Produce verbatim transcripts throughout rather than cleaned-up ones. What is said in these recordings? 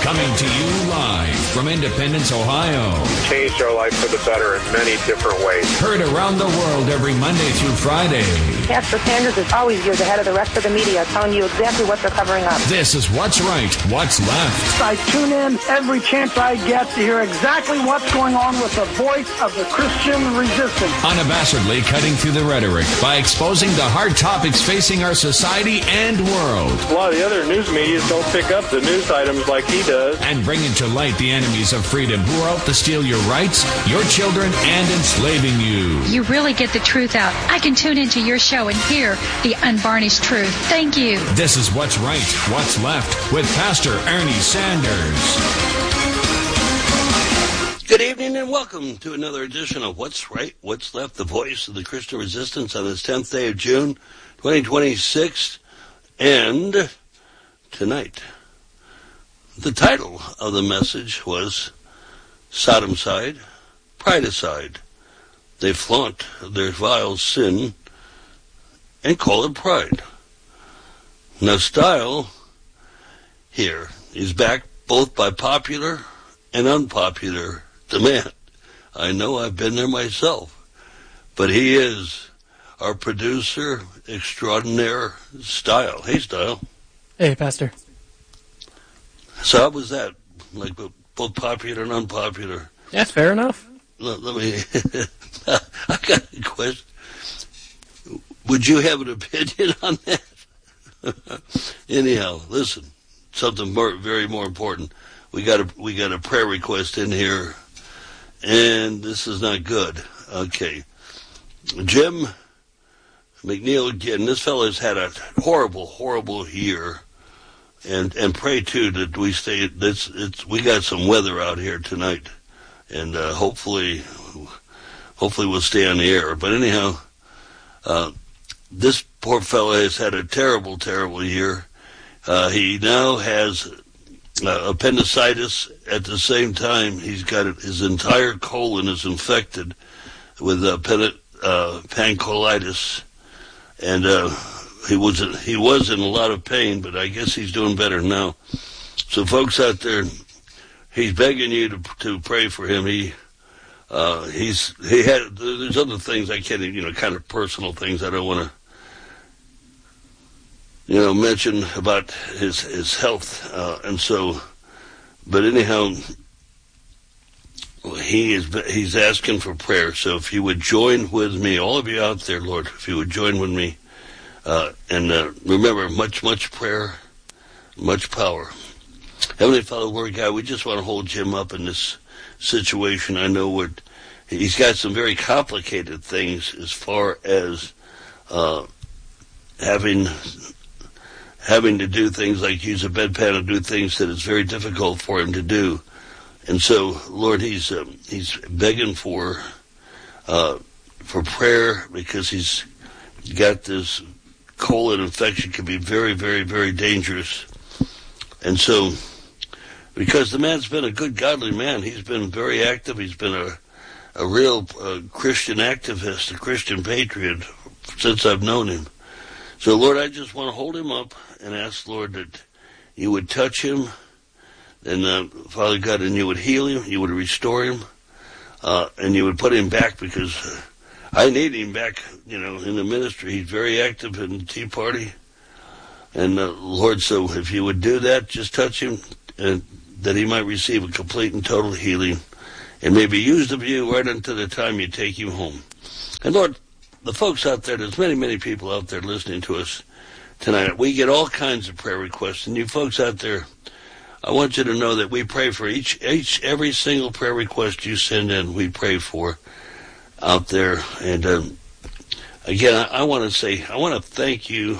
Coming to you live from Independence, Ohio. Changed our life for the better in many different ways. Heard around the world every Monday through Friday. Pastor Sanders is always years ahead of the rest of the media, telling you exactly what they're covering up. This is What's Right, What's Left. I tune in every chance I get to hear exactly what's going on with the voice of the Christian resistance. Unabashedly cutting through the rhetoric by exposing the hard topics facing our society and world. A lot of the other news medias don't pick up the news items like he does. And bringing to light the enemies of freedom who are out to steal your rights, your children, and enslaving you. You really get the truth out. I can tune into your show and hear the unvarnished truth. Thank you. This is What's Right, What's Left with Pastor Ernie Sanders. Good evening and welcome to another edition of What's Right, What's Left, the voice of the Christian resistance on this tenth day of June, twenty twenty-six, and tonight. The title of the message was Sodomicide, Pridicide. They flaunt their vile sin and call it pride. Now, style here is backed both by popular and unpopular demand. I know I've been there myself, but he is our producer extraordinaire, Style. Hey, Style. Hey, Pastor. So how was that? Like both popular and unpopular? Yeah, fair enough. Let, let me. I got a question. Would you have an opinion on that? Anyhow, listen. Something more, very more important. We got a we got a prayer request in here, and this is not good. Okay, Jim McNeil again. This fellow's had a horrible, horrible year. And and pray too that we stay. This it's we got some weather out here tonight, and uh, hopefully, hopefully we'll stay on the air. But anyhow, uh, this poor fellow has had a terrible, terrible year. Uh, he now has uh, appendicitis. At the same time, he's got his entire colon is infected with uh, pen, uh, pancolitis, and. Uh, He was he was in a lot of pain, but I guess he's doing better now. So, folks out there, he's begging you to to pray for him. He uh, he's he had there's other things I can't you know kind of personal things I don't want to you know mention about his his health, uh, and so. But anyhow, he is he's asking for prayer. So, if you would join with me, all of you out there, Lord, if you would join with me. Uh, and uh, remember, much, much prayer, much power. Heavenly Father, Lord God, we just want to hold Jim up in this situation. I know what he's got some very complicated things as far as uh, having having to do things like use a bedpan and do things that it's very difficult for him to do. And so, Lord, he's um, he's begging for uh, for prayer because he's got this. Colon infection can be very, very, very dangerous. And so, because the man's been a good, godly man, he's been very active. He's been a, a real uh, Christian activist, a Christian patriot since I've known him. So, Lord, I just want to hold him up and ask, Lord, that you would touch him, and uh, Father God, and you would heal him, you would restore him, uh, and you would put him back because... Uh, I need him back, you know, in the ministry. He's very active in the Tea Party. And, uh, Lord, so if you would do that, just touch him, and that he might receive a complete and total healing, and maybe used of you right until the time you take him home. And, Lord, the folks out there, there's many, many people out there listening to us tonight. We get all kinds of prayer requests. And you folks out there, I want you to know that we pray for each, each every single prayer request you send in, we pray for. Out there, and um, again, I, I want to say, I want to thank you,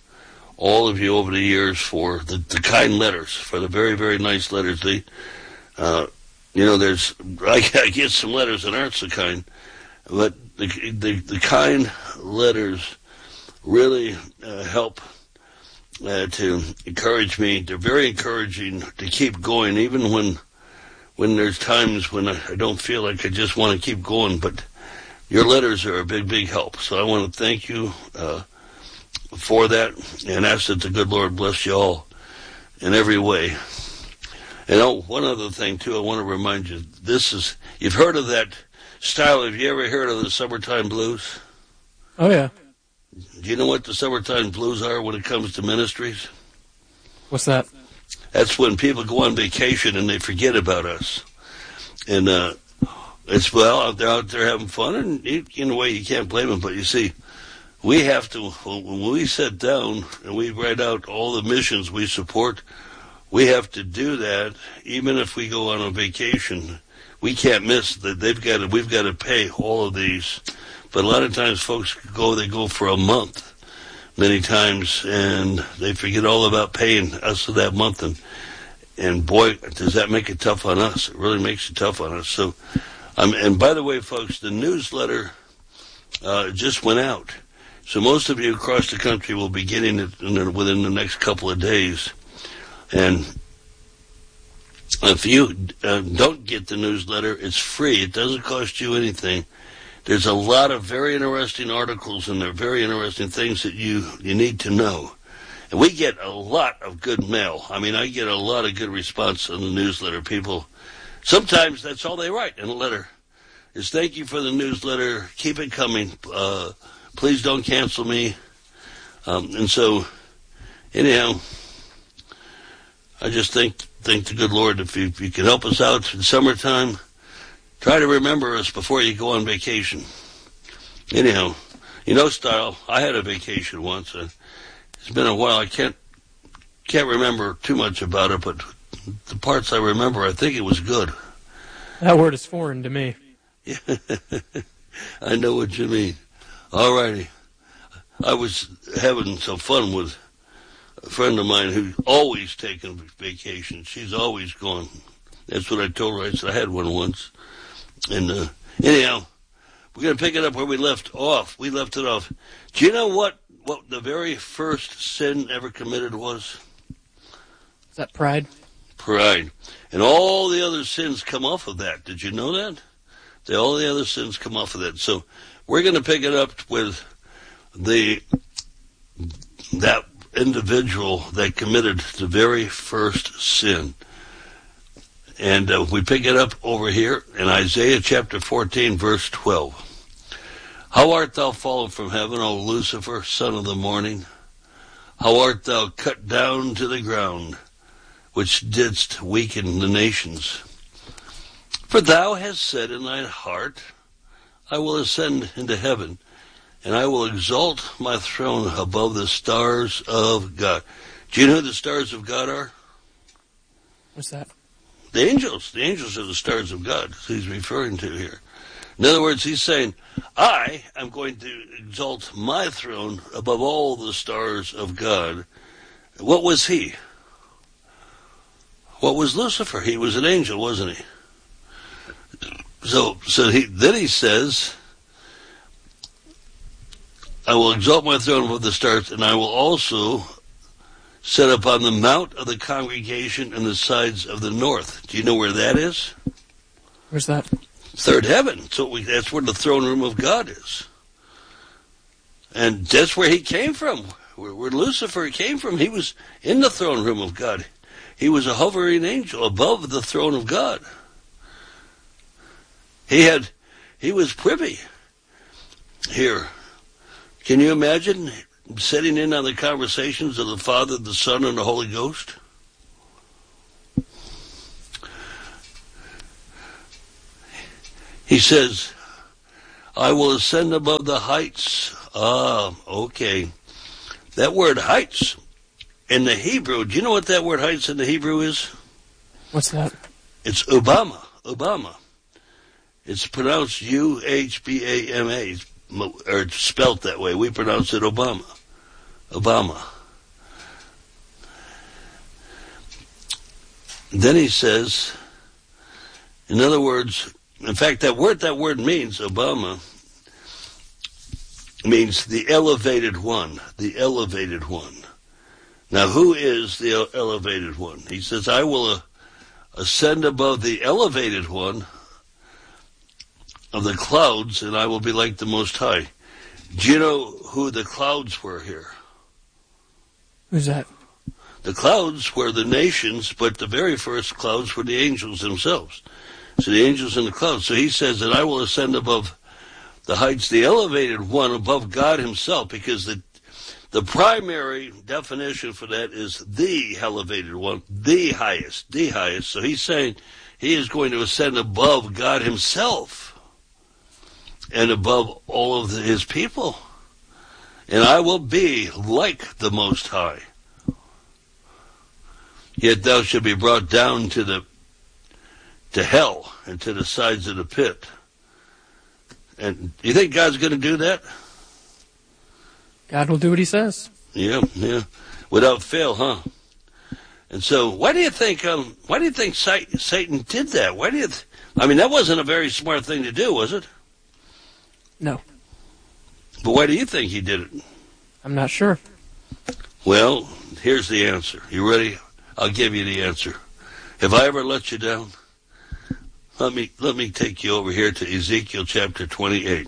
all of you over the years, for the, the kind letters, for the very, very nice letters. They, uh, you know, there's, I, I get some letters that aren't so kind, but the the, the kind letters really uh, help uh, to encourage me. They're very encouraging to keep going, even when when there's times when I, I don't feel like I just want to keep going, but your letters are a big, big help. So I want to thank you uh, for that and ask that the good Lord bless you all in every way. And oh, one other thing, too, I want to remind you, this is, you've heard of that style. Have you ever heard of the summertime blues? Oh, yeah. Do you know what the summertime blues are when it comes to ministries? What's that? That's when people go on vacation and they forget about us. And uh, it's, well, they're out there having fun, and in a way you can't blame them. But you see, we have to, when we sit down and we write out all the missions we support, we have to do that even if we go on a vacation. We can't miss that. They've got to, we've got to pay all of these. But a lot of times folks go, they go for a month many times, and they forget all about paying us for that month. And, and boy, does that make it tough on us. It really makes it tough on us. So, um, and by the way, folks, the newsletter uh, just went out. So most of you across the country will be getting it in the, within the next couple of days. And if you uh, don't get the newsletter, it's free. It doesn't cost you anything. There's a lot of very interesting articles and there are very interesting things that you, you need to know. And we get a lot of good mail. I mean, I get a lot of good response on the newsletter. People, sometimes that's all they write in a letter is thank you for the newsletter. Keep it coming. Uh, please don't cancel me. Um, and so, anyhow, I just think, thank the good Lord if you, if you can help us out in summertime. Try to remember us before you go on vacation. Anyhow, you know, style, I had a vacation once. Uh, it's been a while. I can't can't remember too much about it, but the parts I remember, I think it was good. That word is foreign to me. Yeah, I know what you mean. All righty. I was having some fun with a friend of mine who's always taking vacations. She's always gone. That's what I told her. I said I had one once. And uh, anyhow, we're going to pick it up where we left off. We left it off. Do you know what, what the very first sin ever committed was? Is that pride? Pride. And all the other sins come off of that. Did you know that? They, all the other sins come off of that. So we're going to pick it up with the that individual that committed the very first sin. And uh, we pick it up over here in Isaiah chapter fourteen, verse twelve. How art thou fallen from heaven, O Lucifer, son of the morning? How art thou cut down to the ground, which didst weaken the nations? For thou hast said in thine heart, I will ascend into heaven, and I will exalt my throne above the stars of God. Do you know who the stars of God are? What's that? The angels. The angels are the stars of God he's referring to here. In other words, he's saying, I am going to exalt my throne above all the stars of God. What was he? What was Lucifer? He was an angel, wasn't he? So, so he, then he says, I will exalt my throne above the stars, and I will also set upon the mount of the congregation in the sides of the north. Do you know where that is? Where's that? Third heaven. So we, that's where the throne room of God is. And that's where he came from. Where, where Lucifer came from. He was in the throne room of God. He was a hovering angel above the throne of God. He had, he was privy here. Can you imagine sitting in on the conversations of the Father, the Son, and the Holy Ghost? He says, I will ascend above the heights. Ah, okay. That word heights in the Hebrew, do you know what that word heights in the Hebrew is? What's that? It's Obama. Obama. It's pronounced U H B A M A, or it's spelt that way. We pronounce it Obama. Obama. Then he says, in other words, in fact, that word, that word means, Obama, means the elevated one, the elevated one. Now, who is the elevated one? He says, I will uh, ascend above the elevated one of the clouds, and I will be like the Most High. Do you know who the clouds were here? Who's that? The clouds were the nations, but the very first clouds were the angels themselves. So the angels in the clouds. So he says that I will ascend above the heights, the elevated one above God himself, because the the primary definition for that is the elevated one, the highest, the highest. So he's saying he is going to ascend above God himself and above all of his people. And I will be like the Most High. Yet thou shalt be brought down to the to hell and to the sides of the pit. And do you think God's going to do that? God will do what he says. Yeah, yeah. Without fail, huh? And so, why do you think? Um, why do you think Satan did that? Why do you? Th- I mean, that wasn't a very smart thing to do, was it? No. But why do you think he did it? I'm not sure. Well, here's the answer. You ready? I'll give you the answer. Have I ever let you down? Let me let me take you over here to Ezekiel chapter twenty-eight.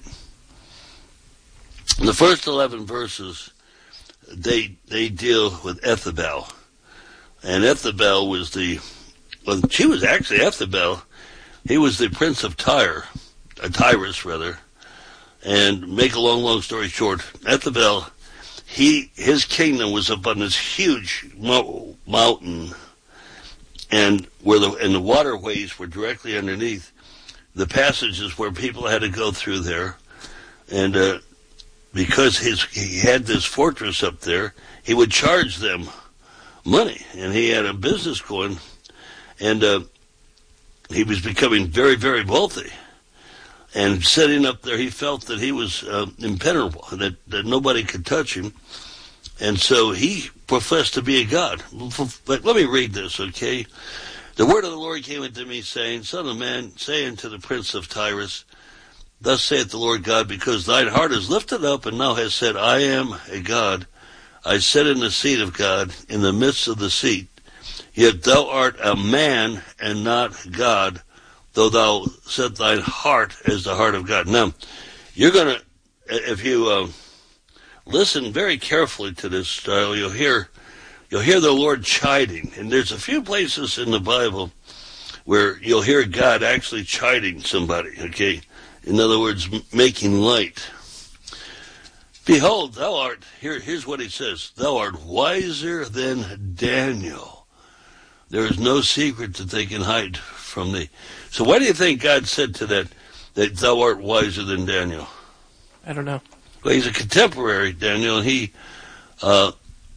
The first eleven verses, they they deal with Ethabel. And Ethabel was the, well, she was actually Ethabel. He was the prince of Tyre, uh, Tyrus rather. And make a long, long story short, Ethabel, he his kingdom was up on this huge mo- mountain, and where the and the waterways were directly underneath the passages where people had to go through there, and uh, because his he had this fortress up there, he would charge them money, and he had a business going, and uh, he was becoming very, very wealthy. And sitting up there, he felt that he was uh, impenetrable, that, that nobody could touch him. And so he professed to be a god. But let me read this, okay? The word of the Lord came unto me, saying, Son of man, say unto the prince of Tyrus, Thus saith the Lord God, because thine heart is lifted up, and thou hast said, I am a god. I sit in the seat of God, in the midst of the seat. Yet thou art a man, and not God, though thou set thine heart as the heart of God. Now, you're going to, if you uh, listen very carefully to this style, you'll hear you'll hear the Lord chiding. And there's a few places in the Bible where you'll hear God actually chiding somebody, okay? In other words, m- making light. Behold, thou art, here, here's what he says, thou art wiser than Daniel. There is no secret that they can hide from thee. So why do you think God said to that, that thou art wiser than Daniel? I don't know. Well, he's a contemporary, Daniel, and he, uh,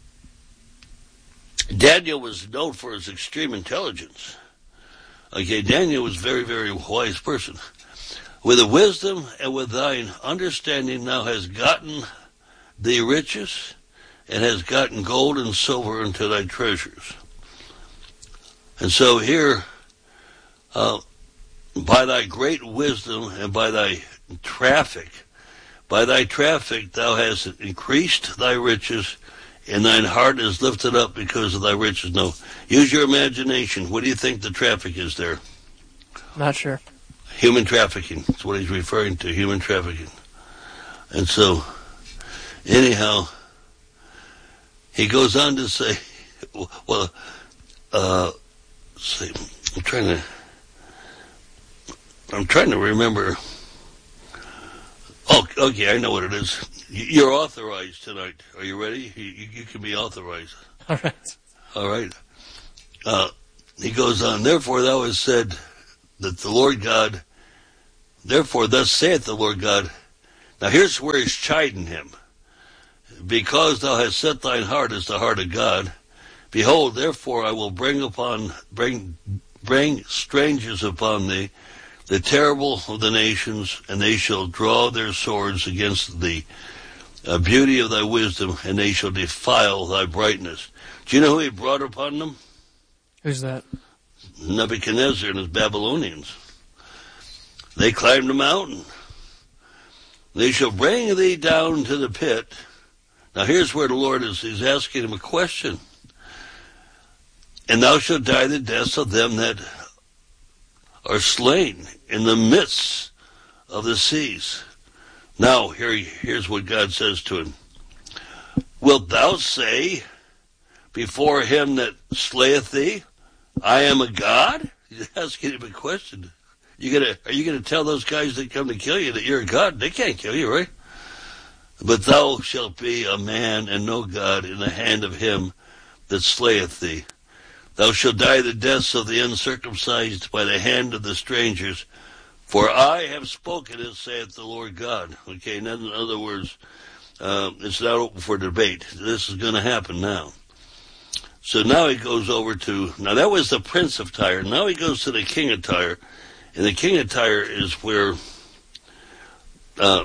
Daniel was known for his extreme intelligence. Okay, Daniel was a very, very wise person. With the wisdom and with thine understanding thou hast gotten thee riches, and hast gotten gold and silver into thy treasures. And so here, uh, by thy great wisdom and by thy traffic, by thy traffic thou hast increased thy riches, and thine heart is lifted up because of thy riches. No, use your imagination. What do you think the traffic is there? Not sure. Human trafficking. That's what he's referring to, human trafficking. And so, anyhow, he goes on to say, well, uh, see, I'm trying to, I'm trying to remember. Oh, okay, I know what it is. You're authorized tonight. Are you ready? You, you can be authorized. All right. All right. Uh, he goes on, therefore thou hast said that the Lord God, therefore thus saith the Lord God. Now here's where he's chiding him. Because thou hast set thine heart as the heart of God, behold, therefore I will bring upon, bring, bring strangers upon thee, the terrible of the nations, and they shall draw their swords against the uh, beauty of thy wisdom, and they shall defile thy brightness. Do you know who he brought upon them? Who's that? Nebuchadnezzar and his Babylonians. They climbed the mountain. They shall bring thee down to the pit. Now here's where the Lord is, he's asking him a question. And thou shalt die the deaths of them that are slain in the midst of the seas. Now, here, here's what God says to him. Wilt thou say, before him that slayeth thee? I am a God? He's asking him a question. You gonna, are you going to tell those guys that come to kill you that you're a God? They can't kill you, right? But thou shalt be a man and no God in the hand of him that slayeth thee. Thou shalt die the deaths of the uncircumcised by the hand of the strangers. For I have spoken it, saith the Lord God. Okay, in other words, uh, it's not open for debate. This is going to happen now. So now he goes over to, now that was the prince of Tyre. Now he goes to the king of Tyre. And the king of Tyre is where uh,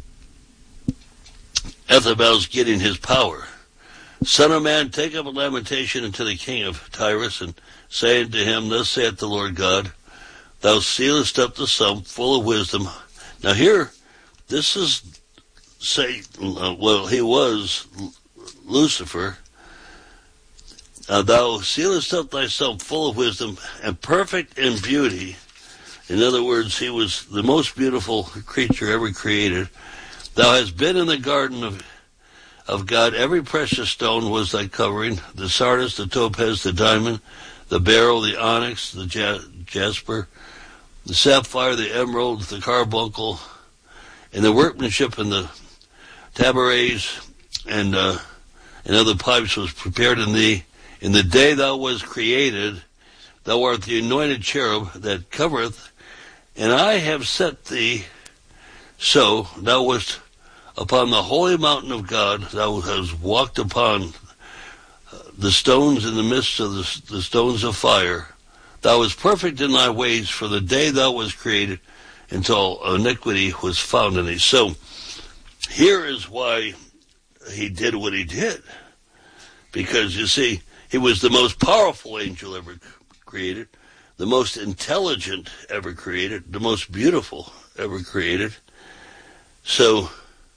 Ethelbel's getting his power. Son of man, take up a lamentation unto the king of Tyrus, and say unto him, Thus saith the Lord God, Thou sealest up the sum full of wisdom. Now here, this is Satan, uh, well, he was Lucifer. Uh, thou sealest up thy sum full of wisdom and perfect in beauty. In other words, he was the most beautiful creature ever created. Thou hast been in the garden of of God. Every precious stone was thy covering, the sardius, the topaz, the diamond, the beryl, the onyx, the jasper, the sapphire, the emerald, the carbuncle, and the workmanship and the tabares and uh, and other pipes was prepared in thee. In the day thou was created, thou art the anointed cherub that covereth, and I have set thee so, thou wast upon the holy mountain of God, thou hast walked upon the stones in the midst of the, the stones of fire. Thou wast perfect in thy ways for the day thou was created, until iniquity was found in thee. So, here is why he did what he did. Because, you see, he was the most powerful angel ever created, the most intelligent ever created, the most beautiful ever created. So,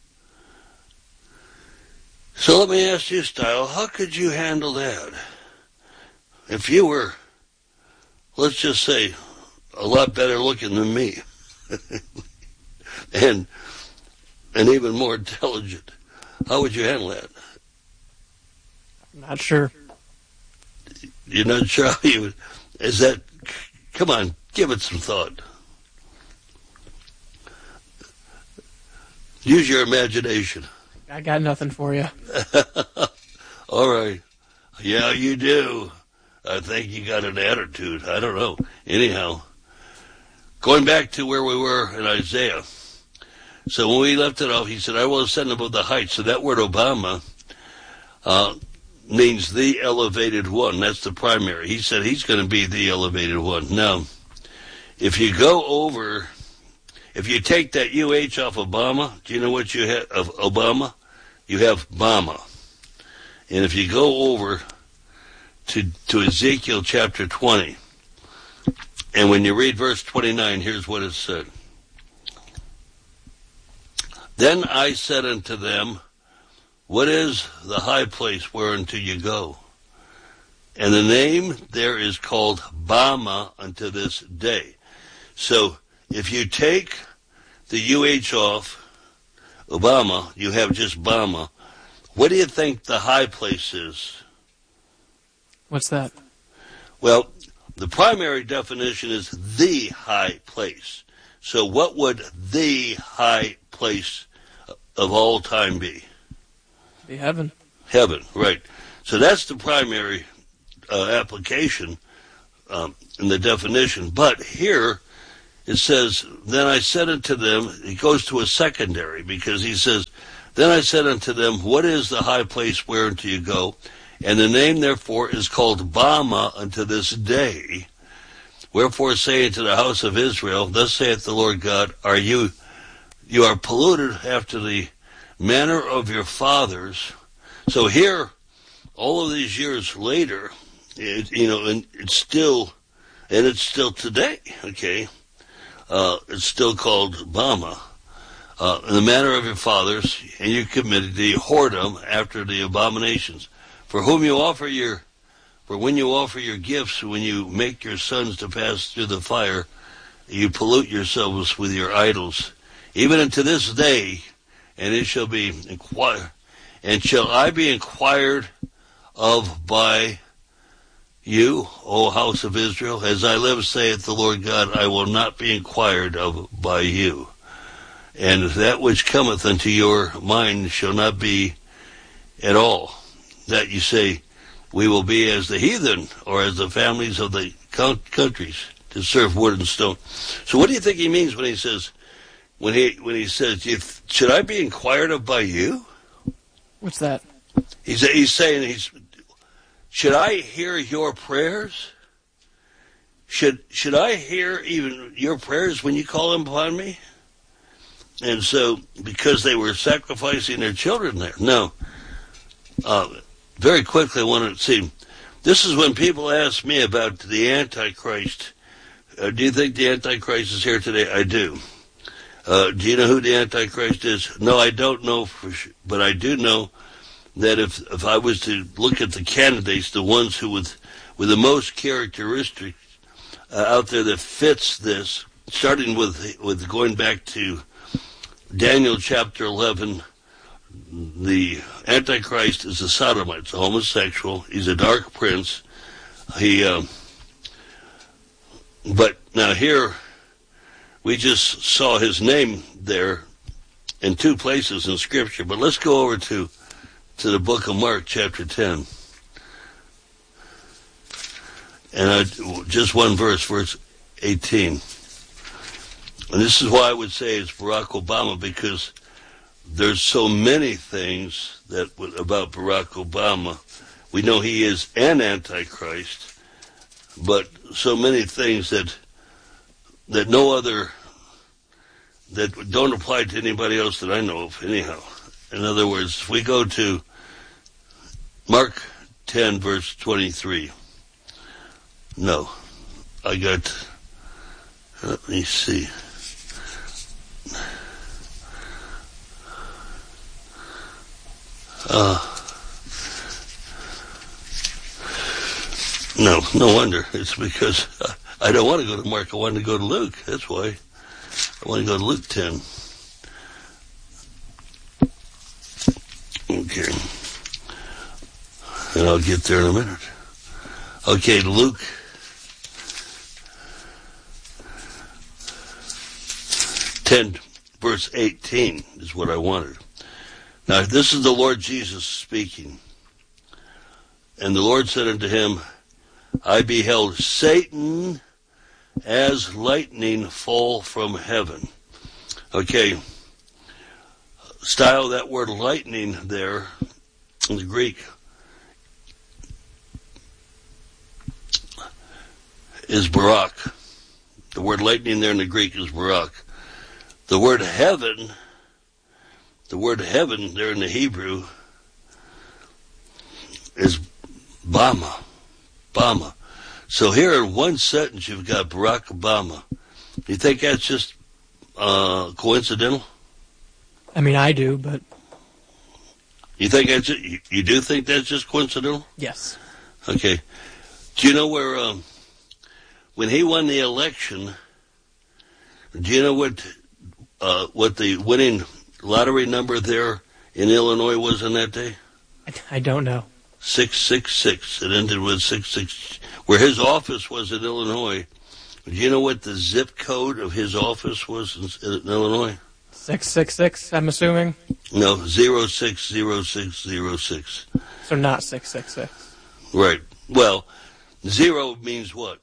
so let me ask you, Style, how could you handle that? If you were, let's just say, a lot better looking than me, and and even more intelligent, how would you handle that? Not sure. You're not sure how you would, is that, come on, give it some thought. Use your imagination. I got nothing for you. All right. Yeah, you do. I think you got an attitude. I don't know. Anyhow, going back to where we were in Isaiah. So when we left it off, he said, I will ascend above the heights. So that word Obama uh, means the elevated one. That's the primary. He said he's going to be the elevated one. Now, if you go over... If you take that U H off Obama, do you know what you have of Obama? You have Bama. And if you go over to, to Ezekiel chapter twenty, and when you read verse twenty-nine, here's what it said. Then I said unto them, What is the high place whereunto you go? And the name there is called Bama unto this day. So, if you take the U H off Obama, you have just Bama. What do you think the high place is? What's that? Well, the primary definition is the high place. So what would the high place of all time be? Be heaven. Heaven, right. So that's the primary uh, application um, in the definition. But here, it says, then I said unto them, he goes to a secondary, because he says, then I said unto them, what is the high place whereunto you go? And the name therefore is called Bama unto this day. Wherefore say unto the house of Israel, thus saith the Lord God, are you, you are polluted after the manner of your fathers. So here, all of these years later, it, you know, and it's still, and it's still today, okay? Uh, it's still called Bama, uh, in the manner of your fathers, and you committed the whoredom after the abominations. For whom you offer your, for when you offer your gifts, when you make your sons to pass through the fire, you pollute yourselves with your idols, even unto this day, and it shall be inquired, and shall I be inquired of by you, O house of Israel? As I live, saith the Lord God, I will not be inquired of by you. And that which cometh unto your mind shall not be at all that you say, we will be as the heathen, or as the families of the countries, to serve wood and stone. So what do you think he means when he says, when he when he says, if, should I be inquired of by you? What's that? He's he's saying, he's, should I hear your prayers? Should should I hear even your prayers when you call them upon me? And so, because they were sacrificing their children there. No. Uh, very quickly, I want to see, this is when people ask me about the Antichrist. Uh, do you think the Antichrist is here today? I do. Uh, do you know who the Antichrist is? No, I don't know for sure, but I do know that if if I was to look at the candidates, the ones who with with the most characteristics uh, out there that fits this, starting with with going back to Daniel chapter eleven, the Antichrist is a sodomite, a homosexual. He's a dark prince. He, uh, but now here, we just saw his name there in two places in Scripture. But let's go over to to the book of Mark, chapter ten, and I, just one verse, verse eighteen. And this is why I would say it's Barack Obama, because there's so many things that about Barack Obama. We know he is an Antichrist, but so many things that that no other, that don't apply to anybody else that I know of anyhow. In other words, if we go to Mark ten, verse twenty-three. No, I got, let me see. Uh, no, no wonder. It's because I don't want to go to Mark. I want to go to Luke. That's why. I want to go to Luke ten. Okay. And I'll get there in a minute. Okay, Luke ten, verse eighteen is what I wanted. Now, this is the Lord Jesus speaking. And the Lord said unto him, I beheld Satan as lightning fall from heaven. Okay. Style that word lightning there in the Greek is barak. The word lightning there in the Greek is barak. The word heaven, the word heaven there in the Hebrew is Bama. Bama. So here in one sentence you've got Barack Obama. You think that's just uh, coincidental? I mean, I do, but... You think that's it? You, you do think that's just coincidental? Yes. Okay. Do you know where, um, when he won the election, do you know what uh, what the winning lottery number there in Illinois was on that day? I don't know. six six six. It ended with six six. Where his office was in Illinois, do you know what the zip code of his office was in, in Illinois? six six six, I'm assuming? No, zero six zero six zero six. So not six six six. Right. Well, zero means what?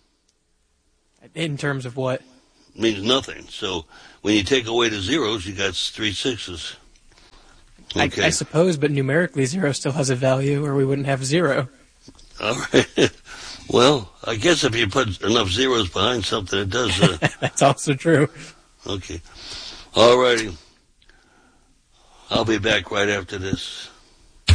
In terms of what? It means nothing. So when you take away the zeros, you got three sixes. Okay. I, I suppose, but numerically zero still has a value, or we wouldn't have zero. All right. Well, I guess if you put enough zeros behind something, it does. Uh... That's also true. Okay. All righty. I'll be back right after this.